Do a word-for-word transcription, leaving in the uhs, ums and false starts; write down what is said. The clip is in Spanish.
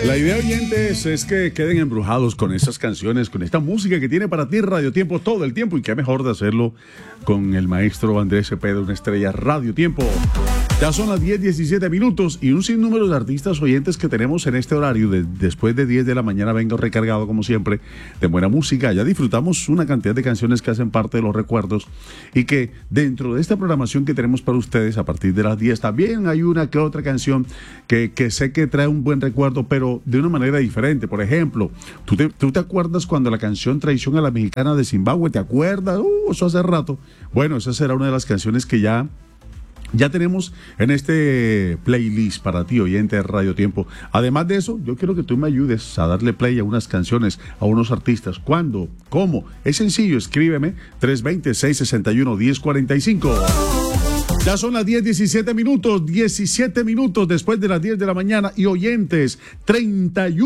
La idea, oyentes, es que queden embrujados con estas canciones, con esta música que tiene para ti Radio Tiempo todo el tiempo, y qué mejor de hacerlo con el maestro Andrés Cepeda, una estrella Radio Tiempo. Ya son las diez diecisiete minutos y un sinnúmero de artistas oyentes que tenemos en este horario. De, después de diez de la mañana vengo recargado, como siempre, de buena música. Ya disfrutamos una cantidad de canciones que hacen parte de los recuerdos y que dentro de esta programación que tenemos para ustedes a partir de las diez también hay una que otra canción que, que sé que trae un buen recuerdo, pero de una manera diferente. Por ejemplo, ¿tú te, tú te acuerdas cuando la canción Traición a la Mexicana de Zimbabue? ¿Te acuerdas? Uh, eso hace rato. Bueno, esa será una de las canciones que ya... Ya tenemos en este playlist para ti, oyente de Radio Tiempo. Además de eso, yo quiero que tú me ayudes a darle play a unas canciones, a unos artistas. ¿Cuándo? ¿Cómo? Es sencillo, escríbeme tres dos cero, seis seis uno, uno cero cuatro cinco. Ya son las diez diecisiete minutos, diecisiete minutos después de las diez de la mañana y oyentes, treinta y uno